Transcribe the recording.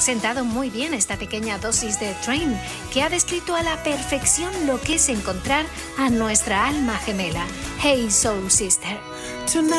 ha sentado muy bien esta pequeña dosis de Train, que ha descrito a la perfección lo que es encontrar a nuestra alma gemela. Hey Soul Sister.